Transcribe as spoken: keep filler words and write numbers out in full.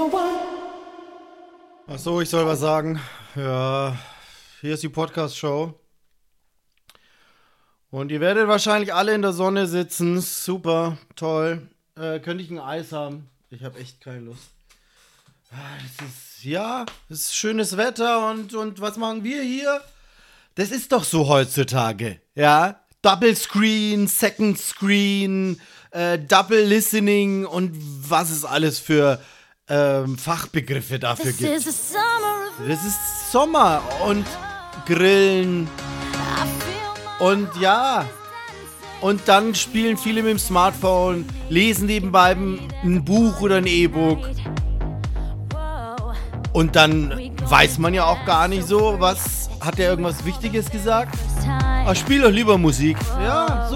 Ach so, ich soll was sagen. Ja, hier ist die Podcast-Show. Und ihr werdet wahrscheinlich alle in der Sonne sitzen. Super, toll. Äh, könnte ich ein Eis haben? Ich habe echt keine Lust. Es ist, ja, es ist schönes Wetter und, und was machen wir hier? Das ist doch so heutzutage, ja? Double Screen, Second Screen, äh, Double Listening und was es alles für ähm, Fachbegriffe dafür gibt. Das ist Sommer und Grillen und ja, und dann spielen viele mit dem Smartphone, lesen nebenbei ein Buch oder ein E-Book und dann weiß man ja auch gar nicht so, was, hat er irgendwas Wichtiges gesagt? Ach, spiel doch lieber Musik. Ja, so.